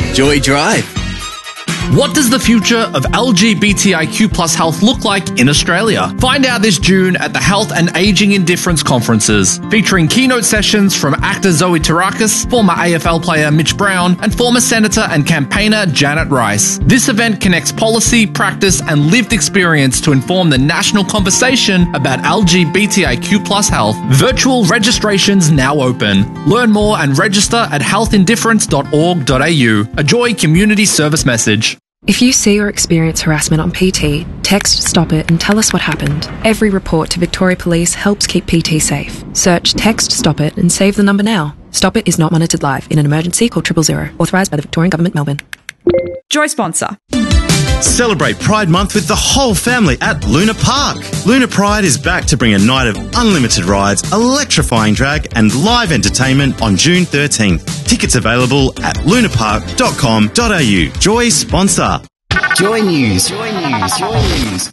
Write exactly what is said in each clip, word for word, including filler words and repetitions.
Joy Drive. What does the future of L G B T I Q plus health look like in Australia? Find out this June at the Health and Ageing Indifference conferences, featuring keynote sessions from actor Zoe Terakis, former A F L player Mitch Brown, and former Senator and campaigner Janet Rice. This event connects policy, practice, and lived experience to inform the national conversation about L G B T I Q plus health. Virtual registrations now open. Learn more and register at health indifference dot org dot a u. A Joy community service message. If you see or experience harassment on P T, text Stop It and tell us what happened. Every report to Victoria Police helps keep P T safe. Search Text Stop It and save the number now. Stop It is not monitored live. In an emergency, call triple zero. Authorised by the Victorian Government, Melbourne. Joy sponsor. Celebrate Pride Month with the whole family at Luna Park. Luna Pride is back to bring a night of unlimited rides, electrifying drag and live entertainment on June thirteenth. Tickets available at lunapark dot com dot a u. Joy sponsor. Joy News. Joy News. Joy News.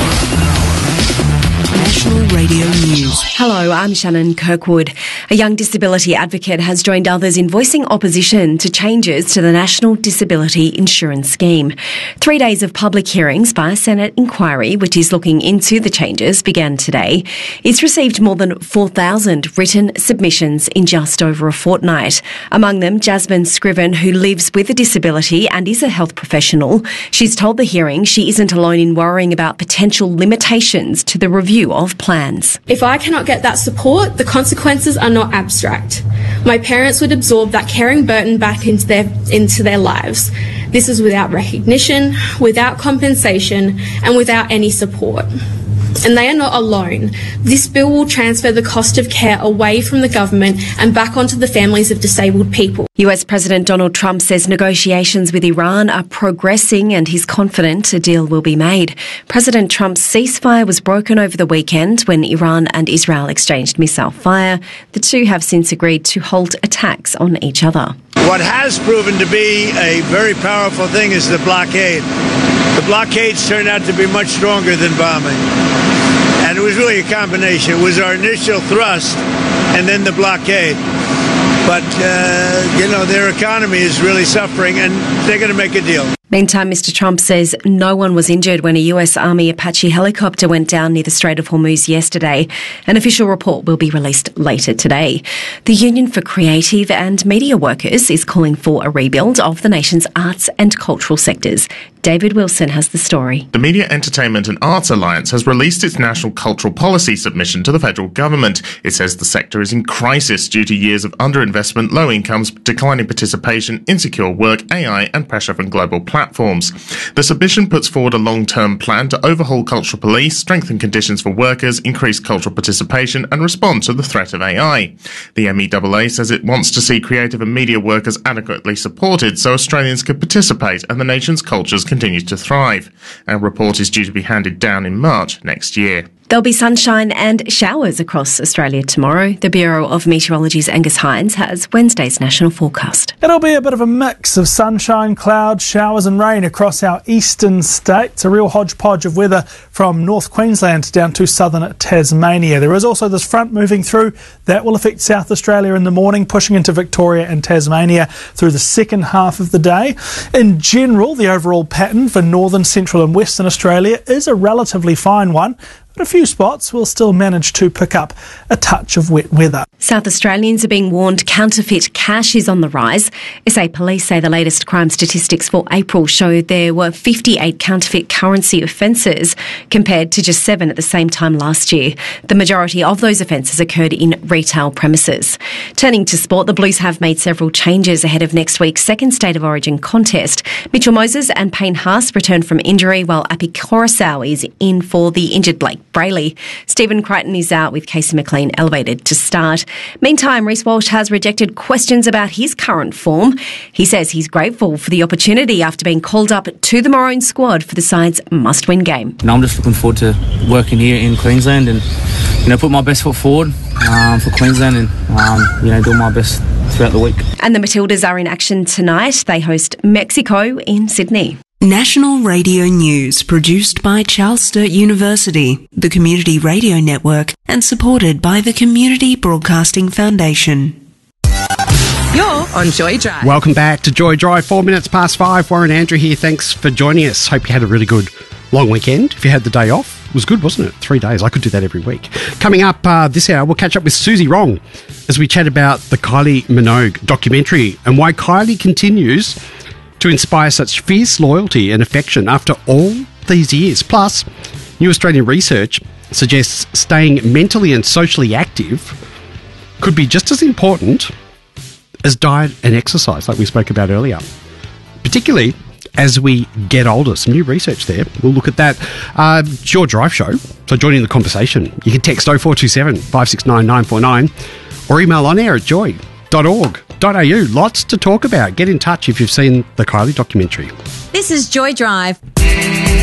National Radio News. Hello, I'm Shannon Kirkwood. A young disability advocate has joined others in voicing opposition to changes to the National Disability Insurance Scheme. Three days of public hearings by a Senate inquiry, which is looking into the changes, began today. It's received more than four thousand written submissions in just over a fortnight. Among them, Jasmine Scriven, who lives with a disability and is a health professional. She's told the hearing she isn't alone in worrying about potential limitations to the review of plans. If I cannot get that support, the consequences are not abstract. My parents would absorb that caring burden back into their into their lives. This is without recognition, without compensation, and without any support. And they are not alone. This bill will transfer the cost of care away from the government and back onto the families of disabled people. U S President Donald Trump says negotiations with Iran are progressing and he's confident a deal will be made. President Trump's ceasefire was broken over the weekend when Iran and Israel exchanged missile fire. The two have since agreed to halt attacks on each other. What has proven to be a very powerful thing is the blockade. The blockades turned out to be much stronger than bombing. And it was really a combination. It was our initial thrust and then the blockade. But, uh, you know, their economy is really suffering and they're going to make a deal. Meantime, Mister Trump says no one was injured when a U S Army Apache helicopter went down near the Strait of Hormuz yesterday. An official report will be released later today. The Union for Creative and Media Workers is calling for a rebuild of the nation's arts and cultural sectors. David Wilson has the story. The Media, Entertainment and Arts Alliance has released its national cultural policy submission to the federal government. It says the sector is in crisis due to years of underinvestment, low incomes, declining participation, insecure work, A I and pressure from global platforms. The submission puts forward a long-term plan to overhaul cultural police, strengthen conditions for workers, increase cultural participation and respond to the threat of A I. The M E A A says it wants to see creative and media workers adequately supported so Australians can participate and the nation's cultures continue to thrive. A report is due to be handed down in March next year. There'll be sunshine and showers across Australia tomorrow. The Bureau of Meteorology's Angus Hines has Wednesday's national forecast. It'll be a bit of a mix of sunshine, clouds, showers and rain across our eastern states. A real hodgepodge of weather from North Queensland down to southern Tasmania. There is also this front moving through that will affect South Australia in the morning, pushing into Victoria and Tasmania through the second half of the day. In general, the overall pattern for northern, central and western Australia is a relatively fine one. But a few spots will still manage to pick up a touch of wet weather. South Australians are being warned counterfeit cash is on the rise. S A Police say the latest crime statistics for April showed there were fifty-eight counterfeit currency offences compared to just seven at the same time last year. The majority of those offences occurred in retail premises. Turning to sport, the Blues have made several changes ahead of next week's second State of Origin contest. Mitchell Moses and Payne Haas returned from injury while Api Coruscant is in for the injured Blake Brayley. Stephen Crichton is out with Casey McLean elevated to start. Meantime, Reece Walsh has rejected questions about his current form. He says he's grateful for the opportunity after being called up to the Maroon squad for the side's must-win game. No, I'm just looking forward to working here in Queensland and, you know, put my best foot forward um, for Queensland and, um, you know, do my best throughout the week. And the Matildas are in action tonight. They host Mexico in Sydney. National Radio News, produced by Charles Sturt University, the Community Radio Network, and supported by the Community Broadcasting Foundation. You're on Joy Drive. Welcome back to Joy Drive. Four minutes past five. Warren Andrew here. Thanks for joining us. Hope you had a really good long weekend. If you had the day off, it was good, wasn't it? Three days. I could do that every week. Coming up uh, this hour, we'll catch up with Susie Wrong as we chat about the Kylie Minogue documentary and why Kylie continues to inspire such fierce loyalty and affection after all these years. Plus, new Australian research suggests staying mentally and socially active could be just as important as diet and exercise, like we spoke about earlier, particularly as we get older. Some new research there. We'll look at that. Uh, it's your Drive show, so join in the conversation. You can text oh four two seven, five six nine, nine four nine or email on air at joy dot org dot a u. Lots to talk about. Get in touch if you've seen the Kylie documentary. This is Joy Drive.